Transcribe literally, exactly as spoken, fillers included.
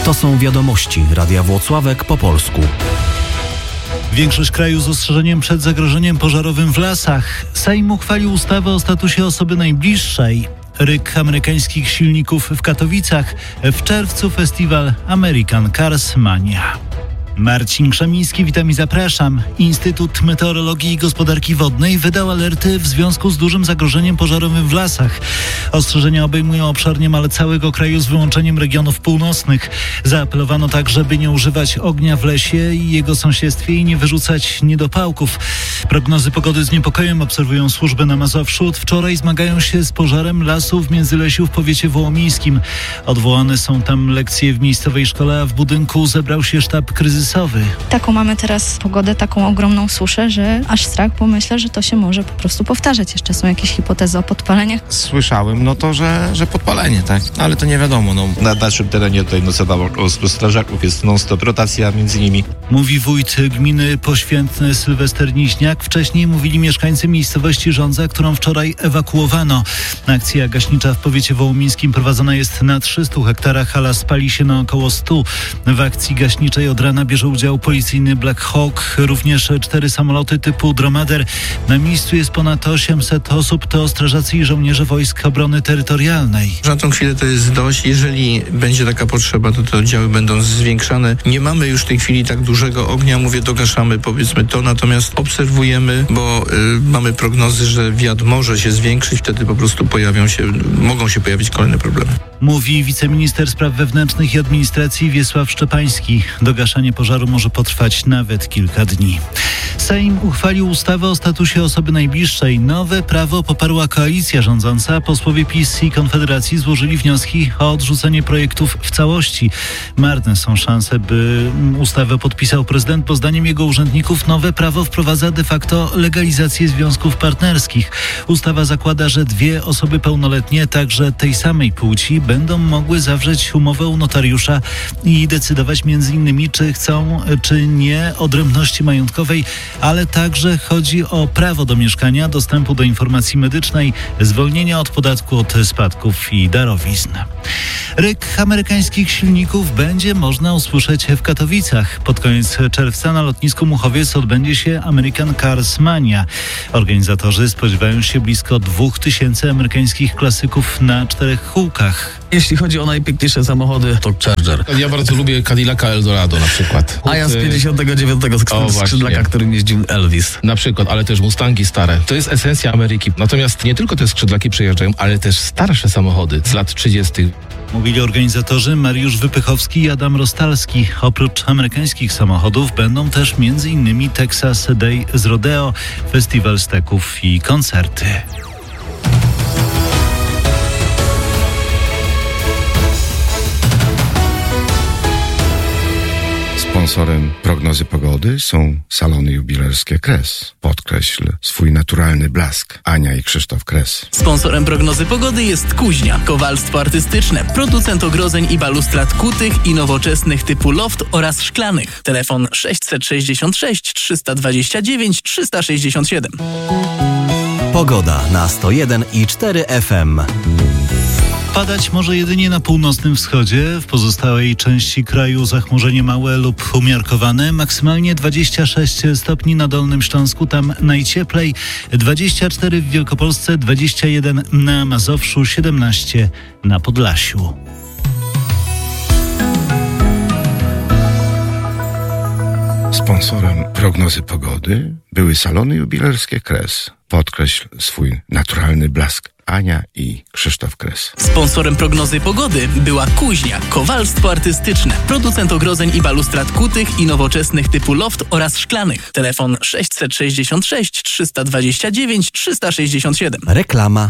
To są wiadomości Radia Włocławek po polsku. Większość kraju z ostrzeżeniem przed zagrożeniem pożarowym w lasach. Sejm uchwalił ustawę o statusie osoby najbliższej. Ryk amerykańskich silników w Katowicach. W czerwcu festiwal American Cars Mania. Marcin Krzemiński, witam i zapraszam. Instytut Meteorologii i Gospodarki Wodnej wydał alerty w związku z dużym zagrożeniem pożarowym w lasach. Ostrzeżenia obejmują obszar niemal całego kraju z wyłączeniem regionów północnych. Zaapelowano także, by nie używać ognia w lesie i jego sąsiedztwie i nie wyrzucać niedopałków. Prognozy pogody z niepokojem obserwują służby na Mazowszu. Od wczoraj zmagają się z pożarem lasu w Międzylesiu w powiecie wołomińskim. Odwołane są tam lekcje w miejscowej szkole, a w budynku zebrał się sztab kryzysowy. Taką mamy teraz pogodę, taką ogromną suszę, że aż strach, bo myślę, że to się może po prostu powtarzać. Jeszcze są jakieś hipotezy o podpaleniach. Słyszałem, no to, że, że podpalenie, tak? Ale to nie wiadomo. No. Na naszym terenie tutaj nocowało po strażaków, jest non-stop rotacja między nimi. Mówi wójt gminy Poświętne Sylwester Niźniak. Wcześniej mówili mieszkańcy miejscowości Żądza, którą wczoraj ewakuowano. Akcja gaśnicza w powiecie wołomińskim prowadzona jest na trzystu hektarach, a las pali się na około stu. W akcji gaśniczej od rana bierze udział policyjny Black Hawk, również cztery samoloty typu Dromader. Na miejscu jest ponad osiemset osób, to strażacy i żołnierze Wojsk Obrony Terytorialnej. Na tą chwilę to jest dość. Jeżeli będzie taka potrzeba, to te oddziały będą zwiększane. Nie mamy już w tej chwili tak dużego ognia, mówię, dogaszamy powiedzmy to, natomiast obserwujemy, bo y, mamy prognozy, że wiatr może się zwiększyć, wtedy po prostu pojawią się, mogą się pojawić kolejne problemy. Mówi wiceminister spraw wewnętrznych i administracji Wiesław Szczepański. Dogaszanie pożaru może potrwać nawet kilka dni. Sejm uchwalił ustawę o statusie osoby najbliższej. Nowe prawo poparła koalicja rządząca. Posłowie PiS i Konfederacji złożyli wnioski o odrzucenie projektów w całości. Marne są szanse, by ustawę podpisał prezydent, bo zdaniem jego urzędników nowe prawo wprowadza de facto legalizację związków partnerskich. Ustawa zakłada, że dwie osoby pełnoletnie, także tej samej płci, będą mogły zawrzeć umowę u notariusza i decydować między innymi, czy chcą, czy nie odrębności majątkowej, ale także chodzi o prawo do mieszkania, dostępu do informacji medycznej, zwolnienia od podatku od spadków i darowizn. Ryk amerykańskich silników będzie można usłyszeć w Katowicach. Pod koniec czerwca na lotnisku Muchowiec odbędzie się American Cars Mania. Organizatorzy spodziewają się blisko dwóch tysięcy amerykańskich klasyków na czterech kółkach. Jeśli chodzi o najpiękniejsze samochody, to Charger. Ja bardzo lubię Cadillaca Eldorado na przykład. A ja z pięćdziesiątego dziewiątego O, skrzydlaka, którym jeździł Elvis. Na przykład, ale też Mustangi stare. To jest esencja Ameryki. Natomiast nie tylko te skrzydlaki przejeżdżają, ale też starsze samochody z lat trzydziestych. Mówili organizatorzy Mariusz Wypychowski i Adam Rostalski. Oprócz amerykańskich samochodów będą też m.in. Texas Day z Rodeo, festiwal steków i koncerty. Sponsorem prognozy pogody są salony jubilerskie Kres. Podkreśl swój naturalny blask. Ania i Krzysztof Kres. Sponsorem prognozy pogody jest Kuźnia, kowalstwo artystyczne, producent ogrodzeń i balustrad kutych i nowoczesnych typu loft oraz szklanych. Telefon sześćset sześćdziesiąt sześć trzysta dwadzieścia dziewięć trzysta sześćdziesiąt siedem. Pogoda na sto jeden i cztery F M. Padać może jedynie na północnym wschodzie, w pozostałej części kraju zachmurzenie małe lub umiarkowane, maksymalnie dwadzieścia sześć stopni na Dolnym Śląsku, tam najcieplej, dwadzieścia cztery w Wielkopolsce, dwadzieścia jeden na Mazowszu, siedemnaście na Podlasiu. Sponsorem prognozy pogody były salony jubilerskie Kres. Podkreśl swój naturalny blask. Ania i Krzysztof Kres. Sponsorem prognozy pogody była Kuźnia, kowalstwo artystyczne, producent ogrodzeń i balustrad kutych i nowoczesnych typu loft oraz szklanych. Telefon sześćset sześćdziesiąt sześć trzysta dwadzieścia dziewięć trzysta sześćdziesiąt siedem. Reklama.